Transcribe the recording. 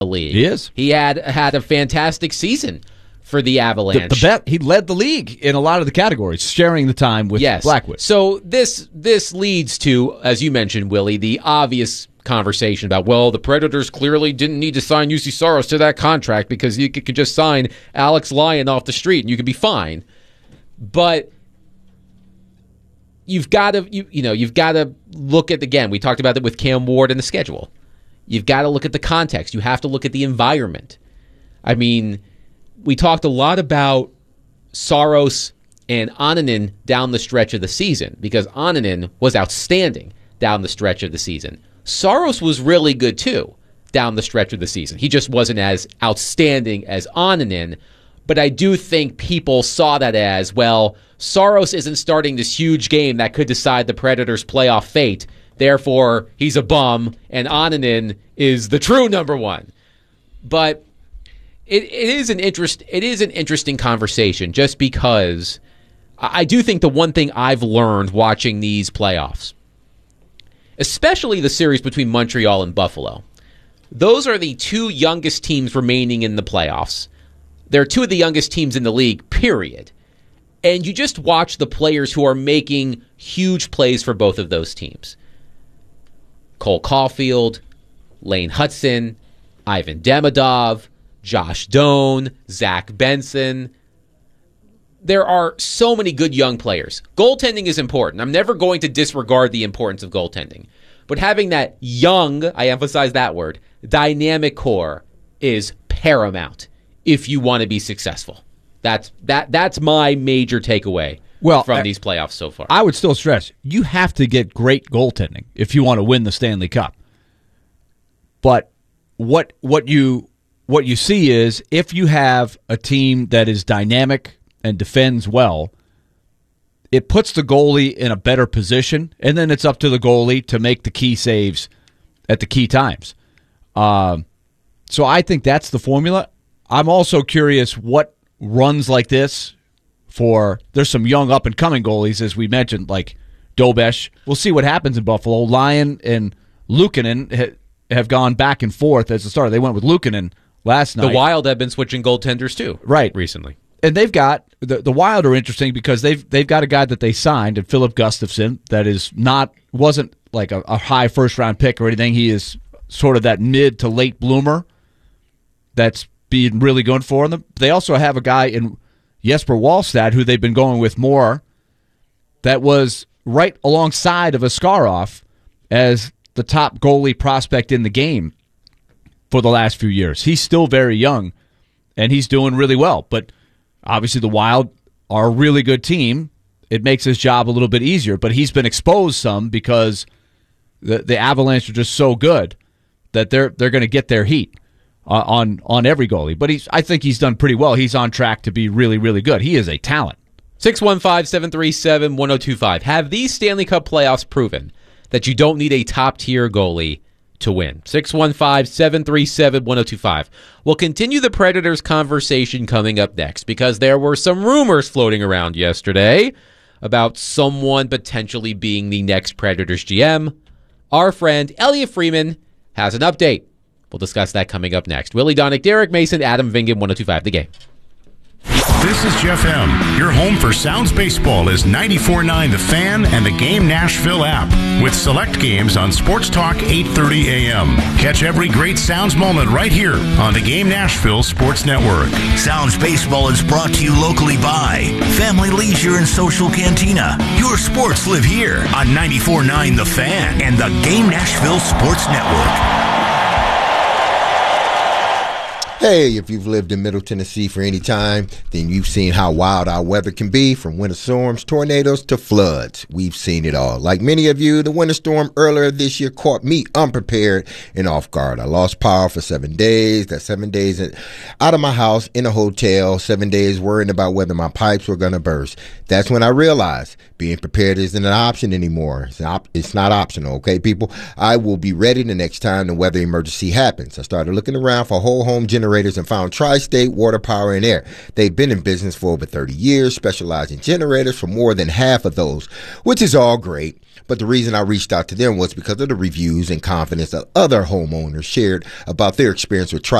the league. He is. He had a fantastic season for the Avalanche. He led the league in a lot of the categories, sharing the time with Blackwood. So this leads to, as you mentioned, Willie, the obvious conversation about, well, the Predators clearly didn't need to sign UC Saros to that contract because you could just sign Alex Lyon off the street and you could be fine. But you've got to look at, again, we talked about it with Cam Ward and the schedule. You've got to look at the context. You have to look at the environment. I mean, we talked a lot about Saros and Annunen down the stretch of the season because Annunen was outstanding down the stretch of the season. Saros was really good too down the stretch of the season. He just wasn't as outstanding as Annunen, but I do think people saw that as, well, Saros isn't starting this huge game that could decide the Predators' playoff fate. Therefore, he's a bum, and Annunen is the true number one. But it is an interesting conversation just because I do think the one thing I've learned watching these playoffs, especially the series between Montreal and Buffalo, those are the two youngest teams remaining in the playoffs. They're two of the youngest teams in the league, period. And you just watch the players who are making huge plays for both of those teams. Cole Caulfield, Lane Hudson, Ivan Demidov, Josh Doan, Zach Benson. There are so many good young players. Goaltending is important. I'm never going to disregard the importance of goaltending. But having that young, I emphasize that word, dynamic core is paramount if you want to be successful. That's my major takeaway from these playoffs so far. I would still stress, you have to get great goaltending if you want to win the Stanley Cup. But what you see is if you have a team that is dynamic and defends well, it puts the goalie in a better position, and then it's up to the goalie to make the key saves at the key times. So I think that's the formula. I'm also curious what runs like this there's some young up-and-coming goalies, as we mentioned, like Dobesh. We'll see what happens in Buffalo. Lyon and Luukkonen have gone back and forth as a starter. They went with Luukkonen last night. The Wild have been switching goaltenders too, right, recently. And they've got the Wild are interesting because they've got a guy that they signed, and Philip Gustafsson, that wasn't like a high first-round pick or anything. He is sort of that mid to late bloomer that's being really good for them. They also have a guy in Jesper Wallstad, who they've been going with more, that was right alongside of Askarov as the top goalie prospect in the game for the last few years. He's still very young, and he's doing really well. But obviously the Wild are a really good team. It makes his job a little bit easier, but he's been exposed some because the Avalanche are just so good that they're going to get their heat on every goalie. But I think he's done pretty well. He's on track to be really, really good. He is a talent. 615-737-1025. Have these Stanley Cup playoffs proven that you don't need a top-tier goalie to win? 615-737-1025. We'll continue the Predators conversation coming up next because there were some rumors floating around yesterday about someone potentially being the next Predators GM. Our friend Elliot Freeman has an update. We'll discuss that coming up next. Willie Donick, Derek Mason, Adam Vingan, 102.5 The Game. This is Jeff M. Your home for Sounds Baseball is 94.9 The Fan and the Game Nashville app with select games on Sports Talk 8:30 a.m. Catch every great Sounds moment right here on the Game Nashville Sports Network. Sounds Baseball is brought to you locally by Family Leisure and Social Cantina. Your sports live here on 94.9 The Fan and the Game Nashville Sports Network. Hey, if you've lived in Middle Tennessee for any time, then you've seen how wild our weather can be, from winter storms, tornadoes, to floods. We've seen it all. Like many of you, the winter storm earlier this year caught me unprepared and off guard. I lost power for 7 days. That's 7 days out of my house, in a hotel, 7 days worrying about whether my pipes were going to burst. That's when I realized being prepared isn't an option anymore. It's not optional, okay, people? I will be ready the next time the weather emergency happens. I started looking around for whole home generators generators and found Tri-State Water, Power, and Air. They've been in business for over 30 years, specializing in generators for more than half of those, which is all great. But the reason I reached out to them was because of the reviews and confidence that other homeowners shared about their experience with